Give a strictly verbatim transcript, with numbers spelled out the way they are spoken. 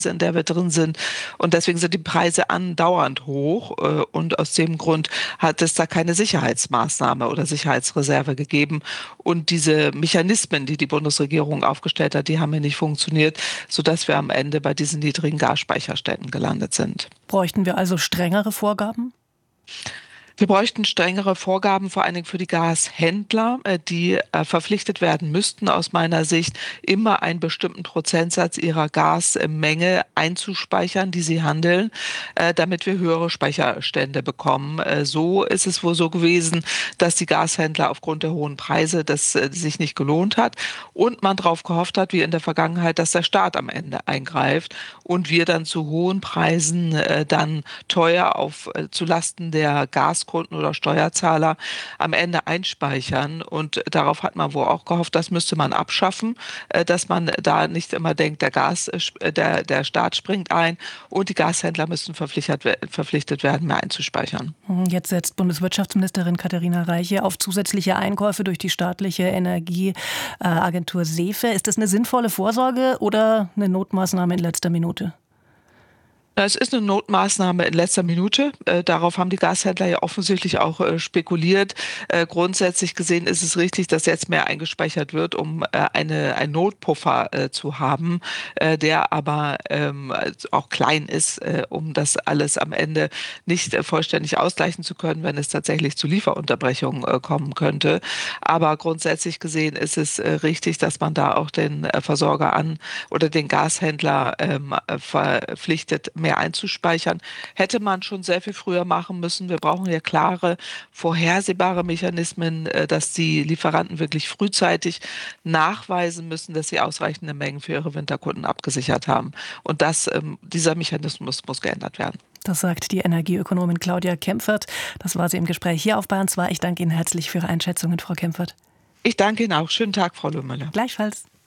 in der wir drin sind. Und deswegen sind die Preise andauernd hoch. äh, Und aus dem Grund hat es da keine Sicherheitsmaßnahme oder Sicherheitsreserve gegeben. Und diese Mechanismen, die die Bundesregierung aufgestellt hat, die haben hier nicht funktioniert, sodass wir am Ende bei diesen niedrigen Gasspeicherständen gelandet sind. Bräuchten wir also strengere Vorgaben? Wir bräuchten strengere Vorgaben, vor allen Dingen für die Gashändler, äh, die äh, verpflichtet werden müssten, aus meiner Sicht, immer einen bestimmten Prozentsatz ihrer Gasmenge einzuspeichern, die sie handeln, äh, damit wir höhere Speicherstände bekommen. Äh, So ist es wohl so gewesen, dass die Gashändler aufgrund der hohen Preise das äh, sich nicht gelohnt hat und man darauf gehofft hat, wie in der Vergangenheit, dass der Staat am Ende eingreift und wir dann zu hohen Preisen äh, dann teuer auf äh, zu Lasten der Gaskunden oder Steuerzahler am Ende einspeichern. Und darauf hat man wohl auch gehofft, das müsste man abschaffen, äh, dass man da nicht immer denkt, der Gas, äh, der, der Staat springt ein und die Gashändler müssen verpflichtet, we- verpflichtet werden, mehr einzuspeichern. Jetzt setzt Bundeswirtschaftsministerin Katharina Reiche auf zusätzliche Einkäufe durch die staatliche Energieagentur SEFE. Ist das eine sinnvolle Vorsorge oder eine Notmaßnahme in letzter Minute? Es ist eine Notmaßnahme in letzter Minute. Äh, darauf haben die Gashändler ja offensichtlich auch äh, spekuliert. Äh, grundsätzlich gesehen ist es richtig, dass jetzt mehr eingespeichert wird, um äh, eine, einen Notpuffer äh, zu haben, äh, der aber ähm, auch klein ist, äh, um das alles am Ende nicht äh, vollständig ausgleichen zu können, wenn es tatsächlich zu Lieferunterbrechungen äh, kommen könnte. Aber grundsätzlich gesehen ist es äh, richtig, dass man da auch den äh, Versorger an oder den Gashändler ähm, äh, verpflichtet, mehr einzuspeichern. Hätte man schon sehr viel früher machen müssen. Wir brauchen ja klare, vorhersehbare Mechanismen, äh, dass die Lieferanten wirklich frühzeitig nachweisen müssen, dass sie ausreichende Mengen für ihre Winterkunden abgesichert haben. Und das, ähm, dieser Mechanismus muss geändert werden. Das sagt die Energieökonomin Claudia Kempfert. Das war sie im Gespräch hier auf Bayern zwei. Ich danke Ihnen herzlich für Ihre Einschätzungen, Frau Kempfert. Ich danke Ihnen auch. Schönen Tag, Frau Löhmüller. Gleichfalls.